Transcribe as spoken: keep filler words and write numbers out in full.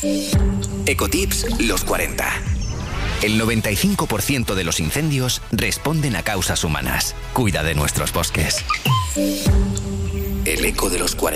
Ecotips los cuarenta. El noventa y cinco por ciento de los incendios responden a causas humanas. Cuida de nuestros bosques. El eco de los cuarenta.